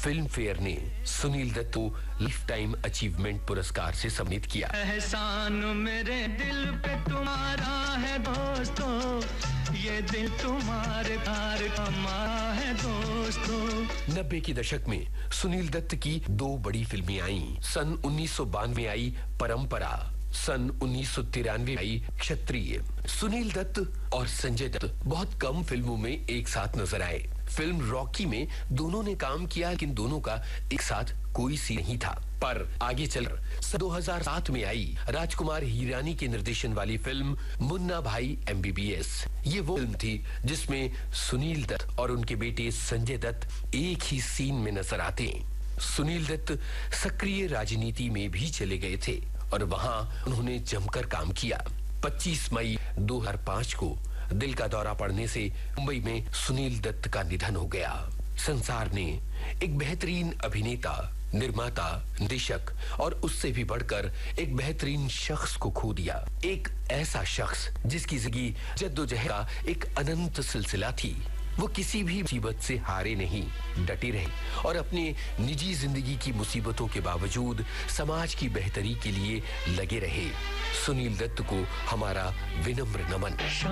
Film fair ने सुनील दत्त को life time achievement पुरस्कार से सम्मानित किया। एहसान मेरे दिल पे तुम्हारा है दोस्तों, ये दिल तुम्हारे प्यार का मारा है दोस्तों। 90 के दशक में सुनील दत्त की दो बड़ी फिल्में आईं। सन 1992 में आई परंपरा, सन 1993 में आई क्षत्रिय। सुनील दत्त और संजय दत्त बहुत कम फिल्मों में एक साथ नजर आए। फिल्म रॉकी में दोनों ने काम किया, लेकिन दोनों का एक साथ कोई सीन नहीं था। पर आगे चलकर सन 2007 में आई राजकुमार हिरानी के निर्देशन वाली फिल्म मुन्ना भाई MBBS। ये वो फिल्म थी जिसमें सुनील दत्त और उनके बेटे संजय दत्त एक ही सीन में नजर आते। सुनील दत्त सक्रिय राजनीति में भी चले गए थे और वहां उन्होंने जमकर काम किया। 25 मई 2005 को दिल का दौरा पड़ने से मुंबई में सुनील दत्त का निधन हो गया। संसार ने एक बेहतरीन अभिनेता, निर्माता, निर्देशक और उससे भी बढ़कर एक बेहतरीन शख्स को खो दिया। एक ऐसा शख्स जिसकी जिंदगी जद्दोजहद का एक अनंत सिलसिला थी। वो किसी भी मुसीबत से हारे नहीं, डटे रहे और अपने निजी जिंदगी की मुसीबतों के बावजूद समाज की बेहतरी के लिए लगे रहे। सुनील दत्त को हमारा विनम्र नमन।